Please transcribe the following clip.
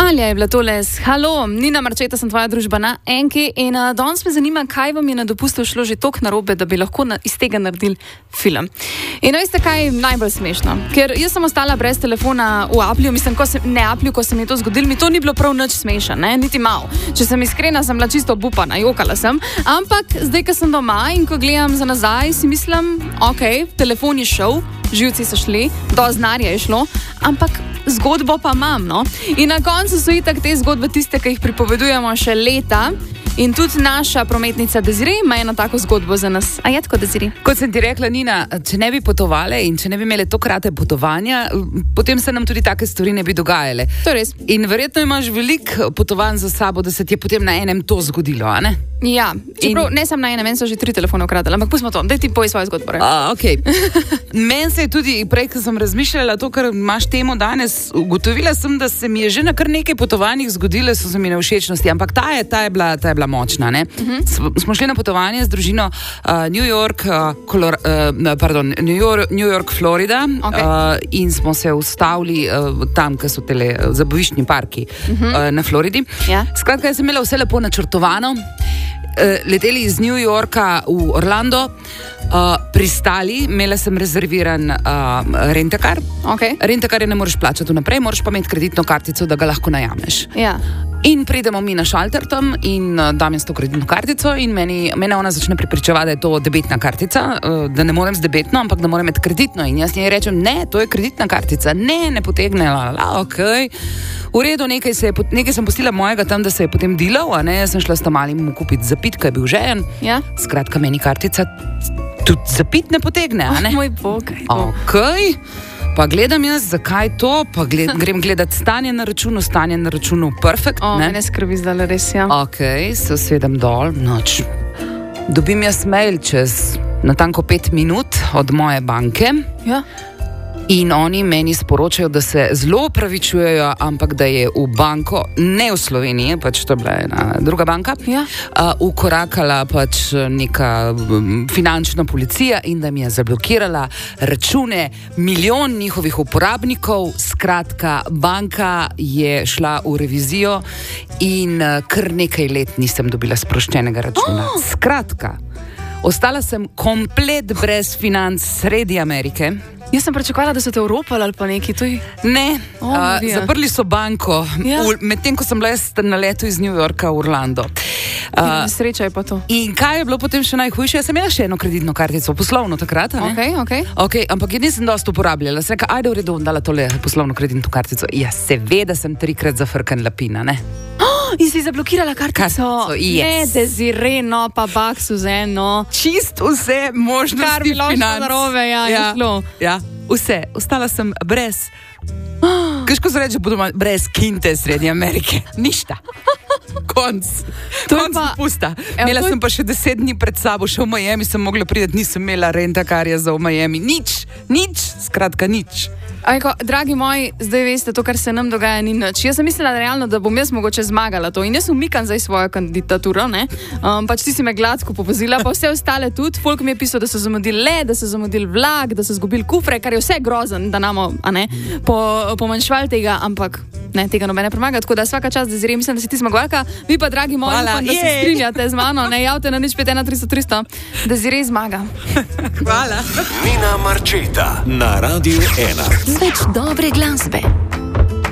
Alja je bila tole s halo, Nina Marčeta, sem tvoja družba na Enki in danes me zanima, kaj vam je na dopustu šlo že toliko narobe, da bi lahko iz tega naredili film. In veste, kaj je najbolj smešno? Ker jaz sem ostala brez telefona v Applju, mislim, ko se mi je to zgodilo, mi to ni bilo prav nič smešno, ne? Niti malo. Če sem iskrena, sem bila čisto obupana, jokala sem, ampak zdaj, ko sem doma in ko gledam za nazaj, si mislim, ok, telefon je šel, živci so šli, do znarja je šlo, ampak zgodbo pa imam, no. In na koncu so itak te zgodbe tiste, ki jih pripovedujemo še leta. In tudi naša prometnica Desiree ima eno tako zgodbo za nas. A je tako, Desiree? Kot sem ti rekla, Nina, če ne bi potovale in če ne bi imele tokrate potovanja, potem se nam tudi take stvari ne bi dogajale. To je res. In verjetno imaš veliko potovanj za sabo, da se ti je potem na enem to zgodilo, a ne? Ja, čeprav ne sem na enem, meni so že 3 telefone ukradali, ampak pustimo to, daj ti povej svojo zgodbo. Okay. Meni se je tudi, prej, ko sem razmišljala to, kar imaš temo danes, ugotovila sem, da se mi je že na kar nekaj potovanjih zgodile, so se mi nevšečnosti, ampak ta je bila močna, ne? Smo šli na potovanje z družino New York, Florida, okay. In smo se ustavili tam, kjer so tele zabaviščni parki na Floridi. Ja. Skratka, jaz sem imela vse lepo načrtovano. Leteli iz New Yorka v Orlando, pristali, imela sem rezerviran rentakar. Okay. Rentakar ne moreš plačati vnaprej, moraš pa imeti kreditno kartico, da ga lahko najameš. Ja. In pridemo mi na šalter tam in dam jaz to kreditno kartico in mene ona začne prepričevati, da je to debetna kartica, da ne morem z debetno, ampak da moram imeti kreditno. In jaz njej rečem, ne, to je kreditna kartica, ne potegne, ok. V redu, nekaj sem pustila mojega tam, da se je potem dilal, a ne, jaz sem šla s tam malim kupiti zapit, kaj je bil žejen. Ja. Skratka, meni kartica tudi zapit ne potegne, a ne? Moj bog. Ok. Pa gledam jaz, zakaj to, pa grem gledati stanje na računu, perfekt, ne? Ne skrbi zdaj res, ja. Ok, se usedem dol, noč. Dobim jaz mail čez natanko 5 minut od moje banke. Ja. In oni meni sporočajo, da se zelo opravičujejo, ampak da je v banko, ne v Sloveniji, pač to je bila ena druga banka, ja. Ukorakala pač neka finančna policija in da mi je zablokirala račune milijon njihovih uporabnikov. Skratka, banka je šla v revizijo in kar nekaj let nisem dobila sproščenega računa. Skratka, ostala sem komplet brez financ sredi Amerike. Jaz sem pričakovala, da so te oropali ali pa neki tuji. Ne, zaprli so banko, ja. Medtem ko sem bila na letu iz New Yorka v Orlando. Sreča je pa to. In kaj je bilo potem še najhujše? Jaz sem imela še eno kreditno kartico, poslovno takrat, ne? Ok, ampak jaz nisem dosti uporabljala. Sem rekla, ajde v redu, dala tole poslovno kreditno kartico. Ja, seveda sem 3-krat zafrkan lapina, ne? In si zablokirala kartico? Yes. Ne, Desiree, no, pa baksu z eno. Čist vse možnosti financ. Kar bi bilo narobe, ja, je šlo. Ja, vse. Ostala sem brez, kako se reče, brez kinte sredi Amerike. Ništa. Konc pusta. Imela sem pa še 10 dni pred sabo, še v Miami sem mogla priti, nisem imela rentakarja za v Miami. Nič, skratka nič. Ajko, dragi moji, zdaj veste, to, kar se nam dogaja, ni nič. Jaz sem mislila realno, da bom jaz mogoče zmagala to in jaz umikam zdaj svojo kandidaturo, ne? Pač ti si me gladko povozila, pa vse ostale tudi. Folk mi je pisal, da so zamudili let, da so zamudili vlak, da so zgubili kufre, kar je vse grozen, da namo, a ne, pomanjšvali tega, ampak ne, tega nobene premaga, tako da vsaka čast, Desiree, mislim, da si ti zmagovalka. Vi pa, dragi moji, upam, da se strinjate z mano, ne javte na 051 300 300. Desiree zmaga. Hvala. Nina Marčeta na Radiu 1. Več dobre glasbe.